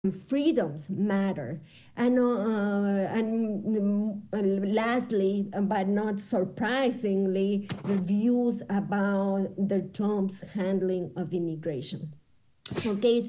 freedoms matter. And lastly, but not surprisingly, the views about the Trump's handling of immigration. Okay.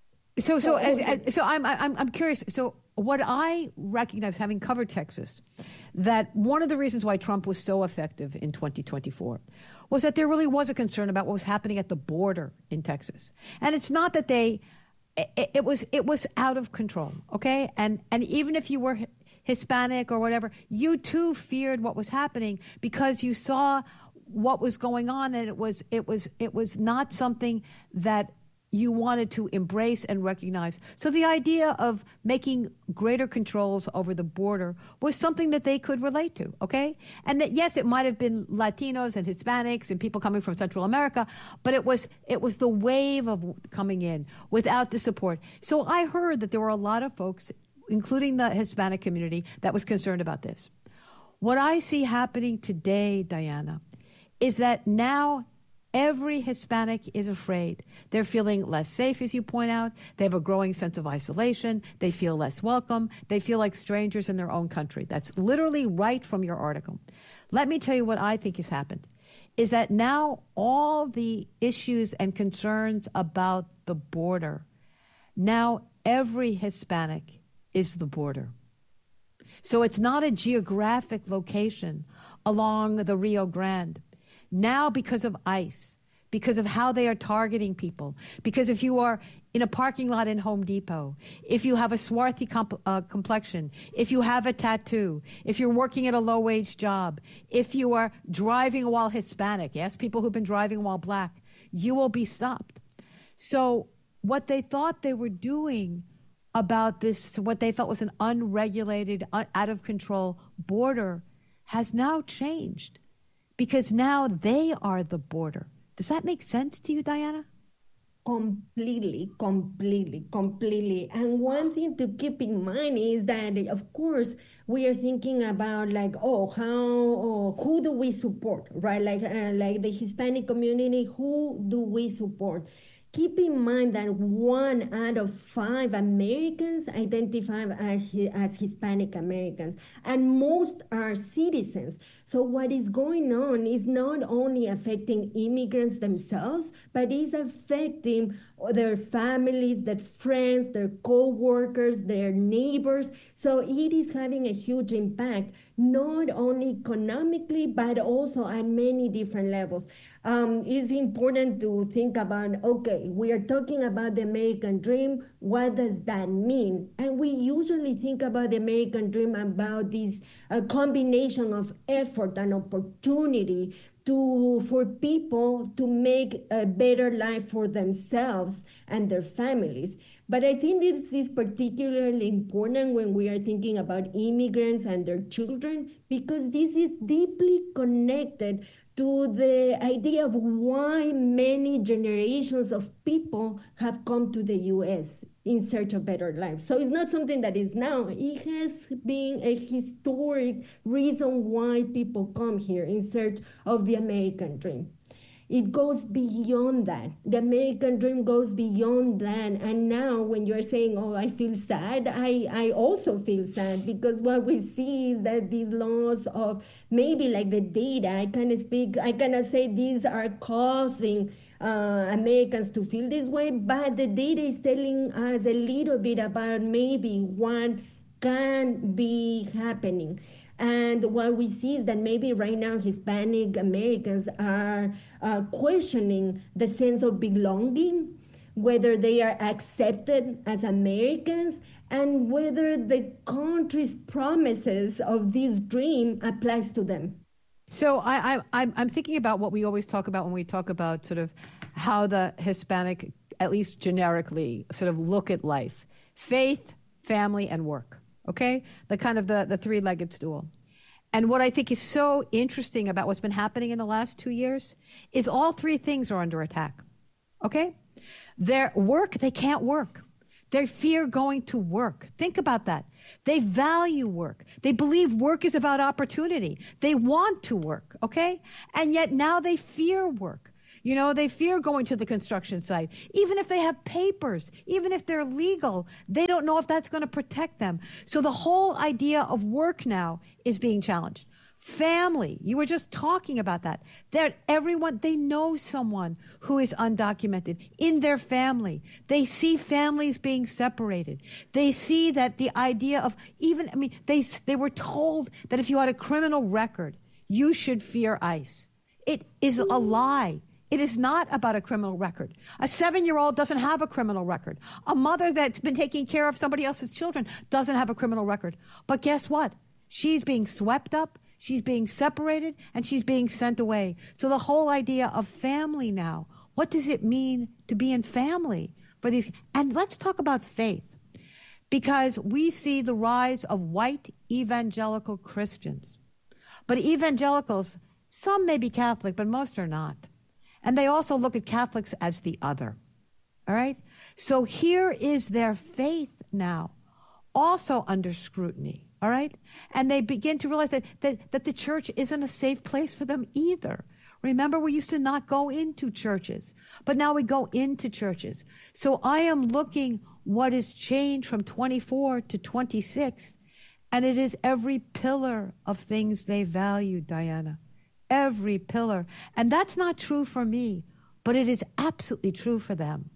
So I'm curious. So what I recognize, having covered Texas, that one of the reasons why Trump was so effective in 2024 was that there really was a concern about what was happening at the border in Texas, and it's not that it was out of control, okay? And even if you were Hispanic or whatever, you too feared what was happening because you saw what was going on, and it was not something that you wanted to embrace and recognize. So the idea of making greater controls over the border was something that they could relate to, okay? And that, yes, it might have been Latinos and Hispanics and people coming from Central America, but it was the wave of coming in without the support. So I heard that there were a lot of folks, including the Hispanic community, that was concerned about this. What I see happening today, Diana, is that now every Hispanic is afraid. They're feeling less safe, as you point out. They have a growing sense of isolation. They feel less welcome. They feel like strangers in their own country. That's literally right from your article. Let me tell you what I think has happened, is that now all the issues and concerns about the border, now every Hispanic is the border. So it's not a geographic location along the Rio Grande. Now, because of ICE, because of how they are targeting people, because if you are in a parking lot in Home Depot, if you have a swarthy complexion, if you have a tattoo, if you're working at a low-wage job, if you are driving while Hispanic, ask people who've been driving while black, you will be stopped. So what they thought they were doing about this, what they felt was an unregulated, out-of-control border, has now changed. Because now they are the border. Does that make sense to you, Diana? Completely. And one thing to keep in mind is that, of course, we are thinking about who do we support, right? Like the Hispanic community, who do we support? Keep in mind that 1 out of 5 Americans identify as Hispanic Americans, and most are citizens. So what is going on is not only affecting immigrants themselves, but is affecting their families, their friends, their co-workers, their neighbors. So it is having a huge impact, not only economically, but also at many different levels. It's important to think about, okay, we are talking about the American dream. What does that mean? And we usually think about the American dream about this combination of effort and opportunity for people to make a better life for themselves and their families. But I think this is particularly important when we are thinking about immigrants and their children, because this is deeply connected to the idea of why many generations of people have come to the U.S. in search of better lives. So it's not something that is now. It has been a historic reason why people come here in search of the American dream. It goes beyond that. The American dream goes beyond that. And now when you're saying, oh, I feel sad, I also feel sad, because what we see is that these laws of maybe like the data, I cannot say these are causing Americans to feel this way, but the data is telling us a little bit about maybe what can be happening. And what we see is that maybe right now Hispanic Americans are questioning the sense of belonging, whether they are accepted as Americans, and whether the country's promises of this dream applies to them. So I'm thinking about what we always talk about when we talk about sort of how the Hispanic, at least generically, sort of look at life: faith, family, and work. Okay, the kind of the three-legged stool. And what I think is so interesting about what's been happening in the last 2 years is all three things are under attack. Okay, their work, they can't work. They fear going to work. Think about that. They value work. They believe work is about opportunity. They want to work, okay? And yet now they fear work. You know, they fear going to the construction site. Even if they have papers, even if they're legal, they don't know if that's going to protect them. So the whole idea of work now is being challenged. Family, you were just talking about that. Everyone, they know someone who is undocumented in their family. They see families being separated. They see that the idea of they were told that if you had a criminal record, you should fear ICE. It is a lie. It is not about a criminal record. A 7-year-old doesn't have a criminal record. A mother that's been taking care of somebody else's children doesn't have a criminal record. But guess what? She's being swept up. She's being separated, and she's being sent away. So the whole idea of family now, what does it mean to be in family for these? And let's talk about faith, because we see the rise of white evangelical Christians. But evangelicals, some may be Catholic, but most are not. And they also look at Catholics as the other. All right? So here is their faith now, also under scrutiny. All right? And they begin to realize that the church isn't a safe place for them either. Remember, we used to not go into churches, but now we go into churches. So I am looking what has changed from 24 to 26, and it is every pillar of things they value, Diana. Every pillar. And that's not true for me, but it is absolutely true for them.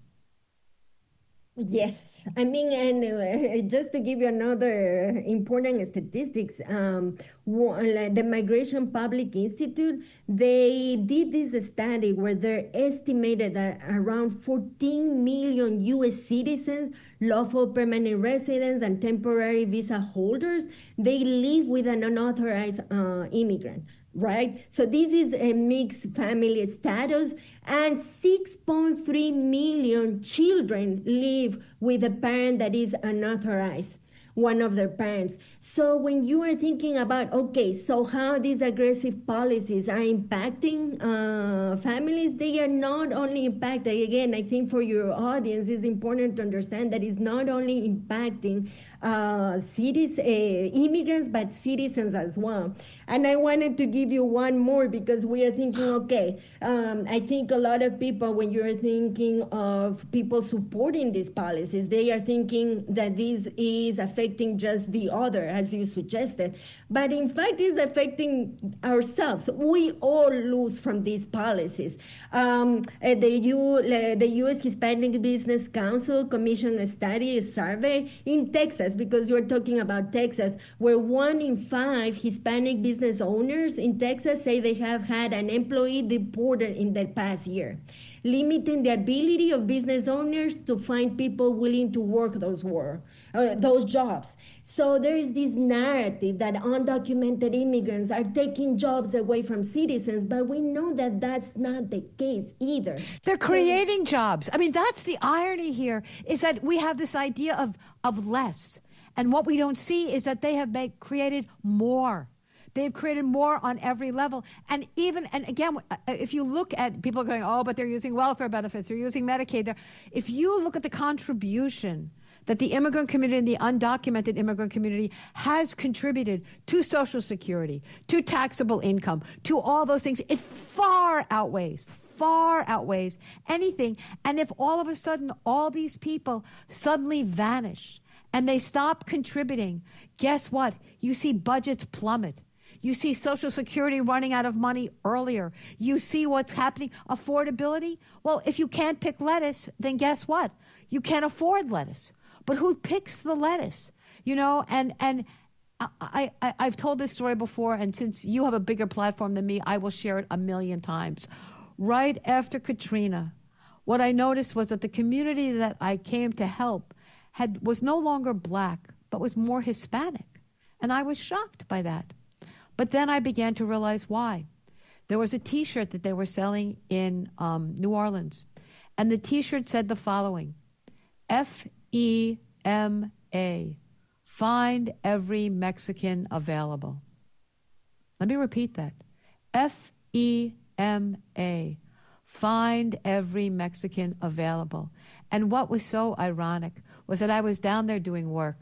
Yes, I mean, and just to give you another important statistics, the Migration Public Institute, they did this study where they estimated that around 14 million U.S. citizens, lawful permanent residents, and temporary visa holders, they live with an unauthorized immigrant. Right? So this is a mixed family status, and 6.3 million children live with a parent that is unauthorized, one of their parents. So when you are thinking about, okay, so how these aggressive policies are impacting families, they are not only impacting, again, I think for your audience, it's important to understand that it's not only impacting immigrants, but citizens as well. And I wanted to give you one more because we are thinking, okay, I think a lot of people, when you're thinking of people supporting these policies, they are thinking that this is affecting just the other, as you suggested. But in fact, it's affecting ourselves. We all lose from these policies. The U.S. Hispanic Business Council commissioned a study, a survey in Texas, because you're talking about Texas, where 1 in 5 Hispanic business owners in Texas say they have had an employee deported in the past year, limiting the ability of business owners to find people willing to work those jobs. So there is this narrative that undocumented immigrants are taking jobs away from citizens, but we know that that's not the case either. They're creating jobs. I mean, that's the irony here, is that we have this idea of less. And what we don't see is that they have created more. They've created more on every level. And again, if you look at people going, oh, but they're using welfare benefits, they're using Medicaid. If you look at the contribution that the immigrant community and the undocumented immigrant community has contributed to Social Security, to taxable income, to all those things, it far outweighs anything. And if all of a sudden all these people suddenly vanish and they stop contributing, guess what? You see budgets plummet. You see Social Security running out of money earlier. You see what's happening. Affordability? Well, if you can't pick lettuce, then guess what? You can't afford lettuce. But who picks the lettuce? You know, and I've told this story before, and since you have a bigger platform than me, I will share it 1,000,000 times. Right after Katrina, what I noticed was that the community that I came to help was no longer Black, but was more Hispanic. And I was shocked by that. But then I began to realize why. There was a T-shirt that they were selling in New Orleans. And the T-shirt said the following: FEMA, find every Mexican available. Let me repeat that. FEMA, find every Mexican available. And what was so ironic was that I was down there doing work.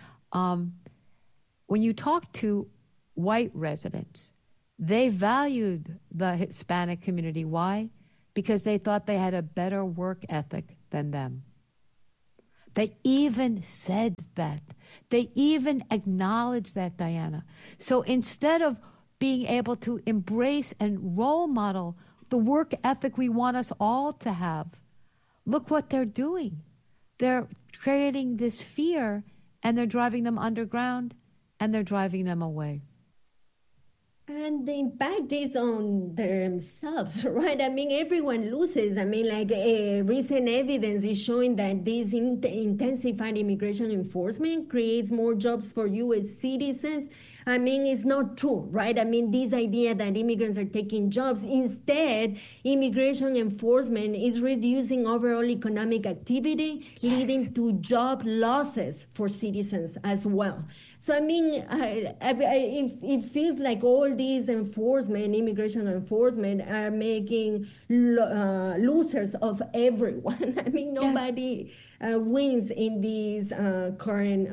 When you talk to white residents, they valued the Hispanic community. Why? because they thought they had a better work ethic than them. They even said that. They even acknowledged that, Diana. So instead of being able to embrace and role model the work ethic we want us all to have, look what they're doing. They're creating this fear, and they're driving them underground, and they're driving them away. And the impact is on themselves, right? I mean, everyone loses. I mean, like recent evidence is showing that this intensified immigration enforcement creates more jobs for U.S. citizens. I mean, it's not true, right? I mean, this idea that immigrants are taking jobs. Instead, immigration enforcement is reducing overall economic activity, leading to job losses for citizens as well. So, I mean, it feels like all these immigration enforcement, are making losers of everyone. I mean, nobody wins in this current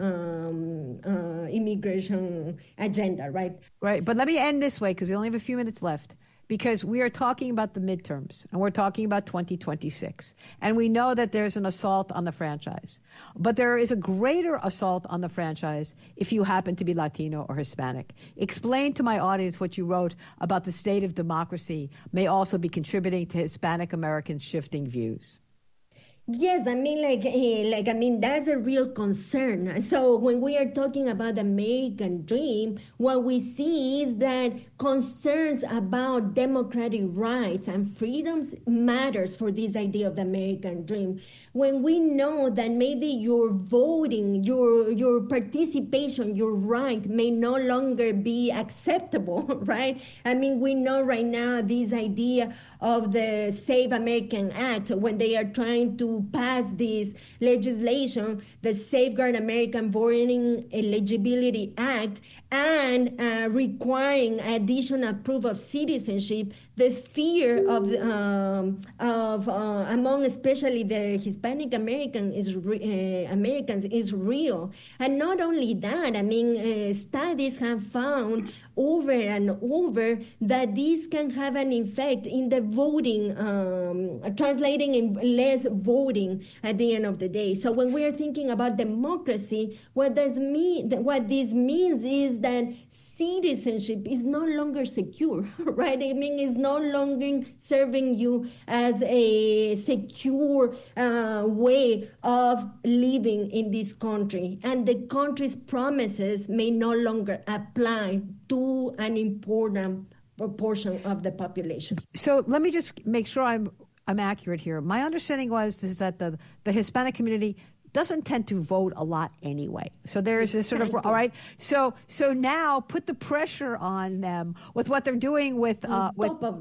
immigration agenda, right? Right. But let me end this way, because we only have a few minutes left. Because we are talking about the midterms, and we're talking about 2026. And we know that there's an assault on the franchise. But there is a greater assault on the franchise if you happen to be Latino or Hispanic. Explain to my audience what you wrote about the state of democracy may also be contributing to Hispanic Americans' shifting views. Yes, I mean, that's a real concern. So when we are talking about the American dream, what we see is that concerns about democratic rights and freedoms matters for this idea of the American dream. When we know that maybe your voting, your participation, your right may no longer be acceptable, right? I mean, we know right now this idea of the Save American Act, when they are trying to pass this legislation, the Safeguard American Voting Eligibility Act, and requiring additional proof of citizenship, the fear of among especially the Hispanic Americans is real. And not only that, I mean, studies have found over and over that this can have an effect in the voting, translating in less voting at the end of the day. So when we are thinking about democracy, what this means is that citizenship is no longer secure, right? I mean, it's no longer serving you as a secure way of living in this country. And the country's promises may no longer apply to an important proportion of the population. So let me just make sure I'm accurate here. My understanding is that the Hispanic community doesn't tend to vote a lot anyway. So there's this sort of, all right. So now put the pressure on them with what they're doing on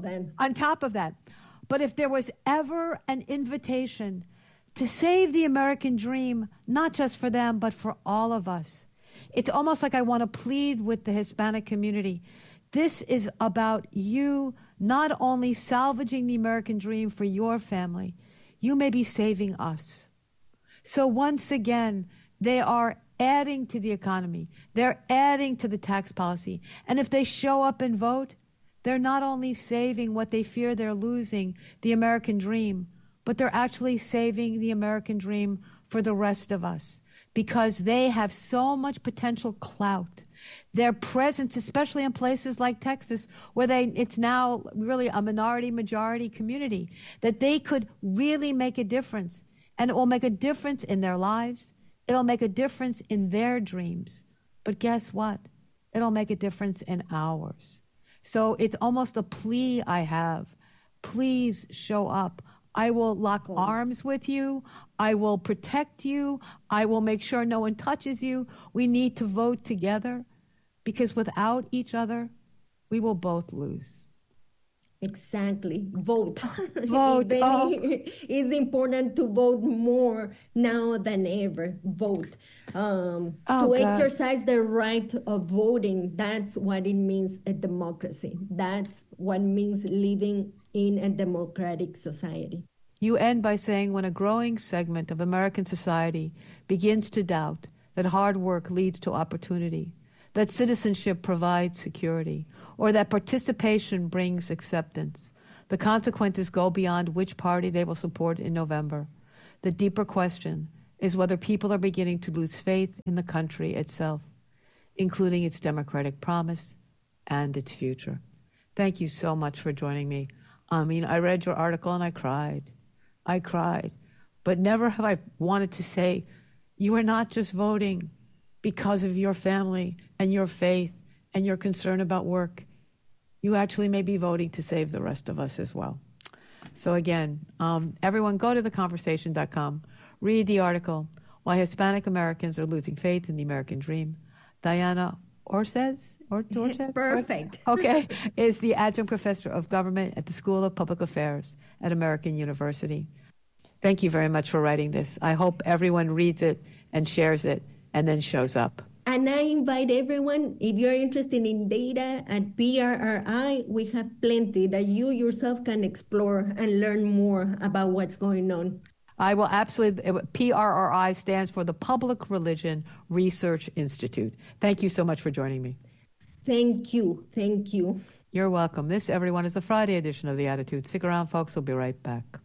top of that. But if there was ever an invitation to save the American dream, not just for them, but for all of us, it's almost like I want to plead with the Hispanic community. This is about you not only salvaging the American dream for your family, you may be saving us. So once again, they are adding to the economy. They're adding to the tax policy. And if they show up and vote, they're not only saving what they fear they're losing, the American dream, but they're actually saving the American dream for the rest of us, because they have so much potential clout. Their presence, especially in places like Texas, where it's now really a majority community, that they could really make a difference. And it will make a difference in their lives. It'll make a difference in their dreams. But guess what? It'll make a difference in ours. So it's almost a plea I have. Please show up. I will lock arms with you. I will protect you. I will make sure no one touches you. We need to vote together, because without each other, we will both lose. Exactly. Vote. Vote. It's important to vote more now than ever. Vote. Exercise the right of voting. That's what it means a democracy. That's what means living in a democratic society. You end by saying, when a growing segment of American society begins to doubt that hard work leads to opportunity, that citizenship provides security, or that participation brings acceptance, The consequences go beyond which party they will support in November. The deeper question is whether people are beginning to lose faith in the country itself, including its democratic promise and its future. Thank you so much for joining me. I mean, I read your article and I cried. But never have I wanted to say, you are not just voting because of your family and your faith and your concern about work. You actually may be voting to save the rest of us as well. So again, everyone go to theconversation.com, read the article, Why Hispanic Americans Are Losing Faith in the American Dream. Diana Orcez? Perfect. Okay, is the adjunct professor of government at the School of Public Affairs at American University. Thank you very much for writing this. I hope everyone reads it and shares it and then shows up. And I invite everyone, if you're interested in data at PRRI, we have plenty that you yourself can explore and learn more about what's going on. I will absolutely. PRRI stands for the Public Religion Research Institute. Thank you so much for joining me. Thank you. Thank you. You're welcome. This, everyone, is the Friday edition of The Attitude. Stick around, folks. We'll be right back.